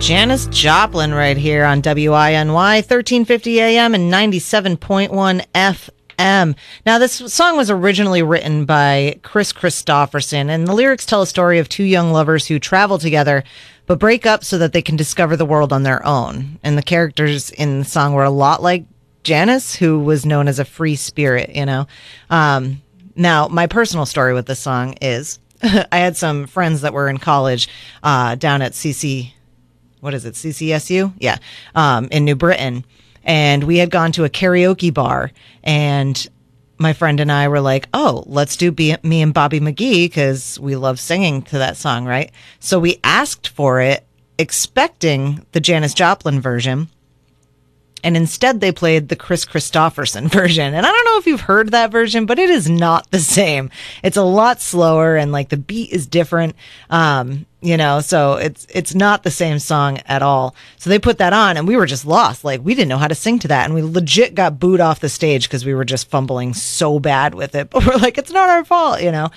Janis Joplin right here on WINY 1350 AM and 97.1 FM. Now, this song was originally written by Chris Christopherson, and the lyrics tell a story of two young lovers who travel together but break up so that they can discover the world on their own. And the characters in the song were a lot like Janis, who was known as a free spirit, you know. Now, my personal story with this song is I had some friends that were in college down at CCSU? Yeah, in New Britain. And we had gone to a karaoke bar, and my friend and I were like, oh, let's do Me and Bobby McGee, because we love singing to that song, right? So we asked for it, expecting the Janis Joplin version. And instead, they played the Chris Christopherson version. And I don't know if you've heard that version, but it is not the same. It's a lot slower, and like the beat is different. You know, so it's not the same song at all. So they put that on, and we were just lost. Like, we didn't know how to sing to that. And we legit got booed off the stage because we were just fumbling so bad with it. But we're like, it's not our fault, you know.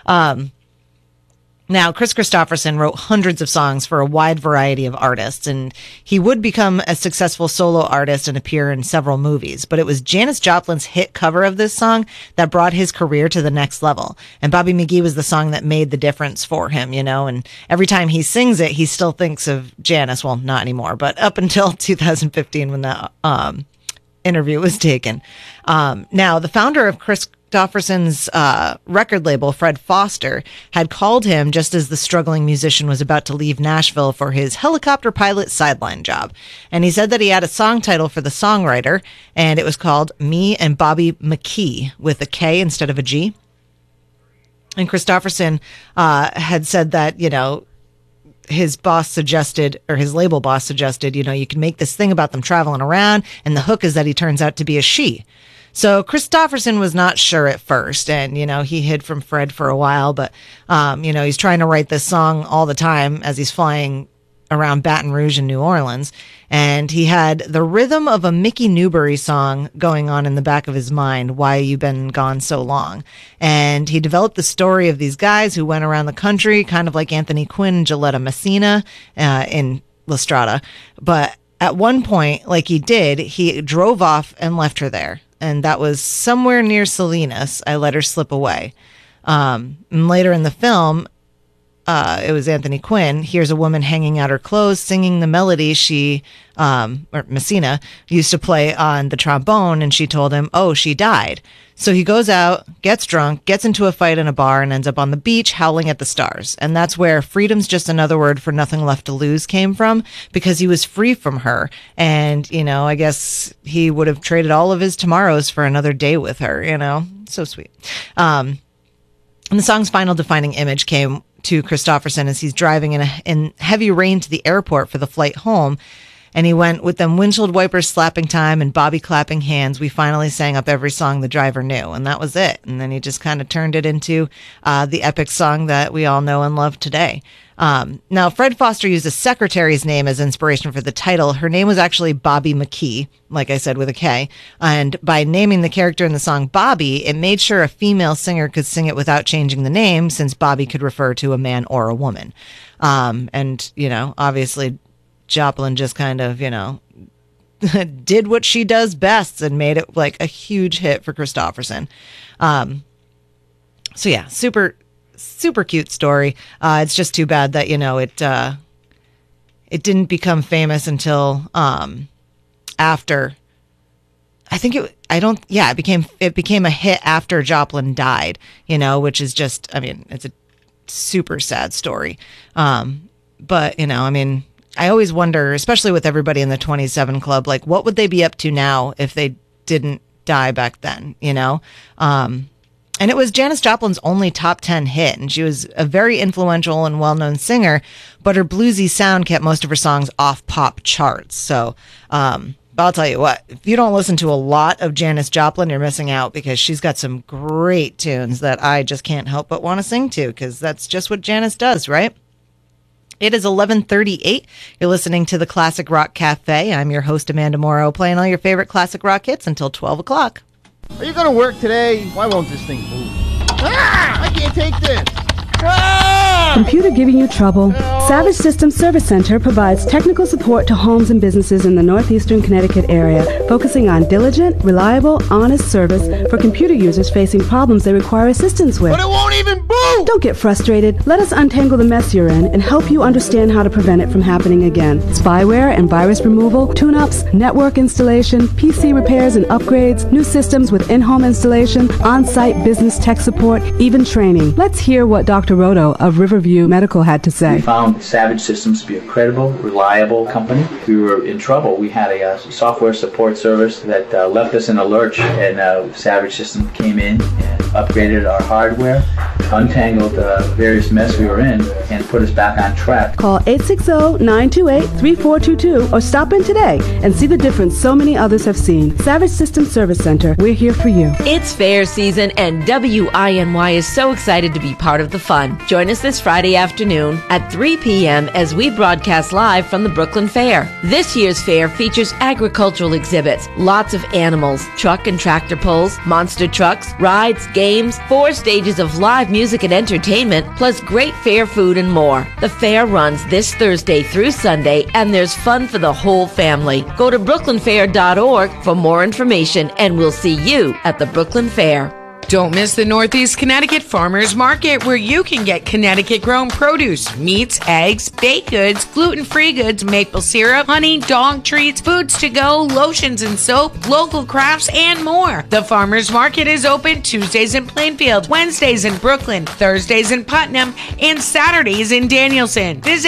Now, Chris Christopherson wrote hundreds of songs for a wide variety of artists, and he would become a successful solo artist and appear in several movies. But it was Janis Joplin's hit cover of this song that brought his career to the next level. And Bobby McGee was the song that made the difference for him, you know, and every time he sings it, he still thinks of Janis. Well, not anymore, but up until 2015 when that interview was taken. Now, the founder of Chris Christopherson's record label, Fred Foster, had called him just as the struggling musician was about to leave Nashville for his helicopter pilot sideline job. And he said that he had a song title for the songwriter, and it was called Me and Bobby McKee, with a K instead of a G. And Christopherson had said that, you know, his boss suggested, or his label boss suggested, you know, you can make this thing about them traveling around, and the hook is that he turns out to be a she. So Christopherson was not sure at first, and, you know, he hid from Fred for a while, but, you know, he's trying to write this song all the time as he's flying around Baton Rouge and New Orleans, and he had the rhythm of a Mickey Newbury song going on in the back of his mind, Why You Been Gone So Long. And he developed the story of these guys who went around the country, kind of like Anthony Quinn and Gilletta Messina in La Strada. But at one point, like he did, he drove off and left her there. And that was somewhere near Salinas. I let her slip away. And later in the film, it was Anthony Quinn hears a woman hanging out her clothes, singing the melody she, or Messina, used to play on the trombone, and she told him, oh, she died. So he goes out, gets drunk, gets into a fight in a bar, and ends up on the beach howling at the stars. And that's where freedom's just another word for nothing left to lose came from, because he was free from her. And, you know, I guess he would have traded all of his tomorrows for another day with her, you know? So sweet. And the song's final defining image came to Christopherson as he's driving in heavy rain to the airport for the flight home. And he went with them windshield wipers slapping time and Bobby clapping hands. We finally sang up every song the driver knew, and that was it. And then he just kind of turned it into the epic song that we all know and love today. Now, Fred Foster used a secretary's name as inspiration for the title. Her name was actually Bobby McKee, like I said, with a K. And by naming the character in the song Bobby, it made sure a female singer could sing it without changing the name, since Bobby could refer to a man or a woman. And, you know, obviously Joplin just kind of, you know, did what she does best and made it like a huge hit for Christopherson. So yeah, super cute story. It's just too bad that, you know, it didn't become famous until after. I think it became a hit after Joplin died, you know, which is just, I mean, it's a super sad story. But, you know, I mean, I always wonder, especially with everybody in the 27 Club, like, what would they be up to now if they didn't die back then, you know? And it was Janis Joplin's only top 10 hit, and she was a very influential and well-known singer, but her bluesy sound kept most of her songs off pop charts. So, but I'll tell you what, if you don't listen to a lot of Janis Joplin, you're missing out, because she's got some great tunes that I just can't help but want to sing to, because that's just what Janis does, right? It is 11:38. You're listening to the Classic Rock Cafe. I'm your host, Amanda Morrow, playing all your favorite classic rock hits until 12 o'clock. Are you going to work today? Why won't this thing move? Ah! I can't take this. Computer giving you trouble? Savage Systems Service Center provides technical support to homes and businesses in the northeastern Connecticut area, focusing on diligent, reliable, honest service for computer users facing problems they require assistance with. But it won't even boot! Don't get frustrated. Let us untangle the mess you're in and help you understand how to prevent it from happening again. Spyware and virus removal, tune-ups, network installation, PC repairs and upgrades, new systems with in-home installation, on-site business tech support, even training. Let's hear what Dr. Roto of Riverview Medical had to say. We found Savage Systems to be a credible, reliable company. We were in trouble. We had a software support service that left us in a lurch, and Savage Systems came in and upgraded our hardware, untangled the various mess we were in, and put us back on track. Call 860-928-3422 or stop in today and see the difference so many others have seen. Savage Systems Service Center, we're here for you. It's fair season, and WINY is so excited to be part of the fun. Join us this Friday afternoon at 3 p.m. as we broadcast live from the Brooklyn Fair. This year's fair features agricultural exhibits, lots of animals, truck and tractor pulls, monster trucks, rides, games, 4 stages of live music and entertainment, plus great fair food and more. The fair runs this Thursday through Sunday, and there's fun for the whole family. Go to brooklynfair.org for more information, and we'll see you at the Brooklyn Fair. Don't miss the Northeast Connecticut Farmers Market, where you can get Connecticut-grown produce, meats, eggs, baked goods, gluten-free goods, maple syrup, honey, dog treats, foods to go, lotions and soap, local crafts, and more. The Farmers Market is open Tuesdays in Plainfield, Wednesdays in Brooklyn, Thursdays in Putnam, and Saturdays in Danielson. Visit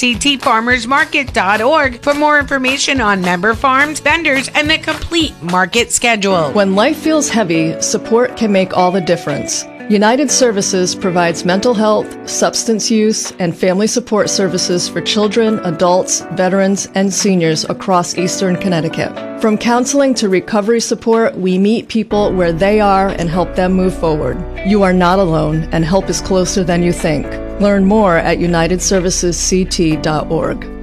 nectfarmersmarket.org for more information on member farms, vendors, and the complete market schedule. When life feels heavy, support can make all the difference. United Services provides mental health, substance use, and family support services for children, adults, veterans, and seniors across Eastern Connecticut. From counseling to recovery support, we meet people where they are and help them move forward. You are not alone, and help is closer than you think. Learn more at unitedservicesct.org.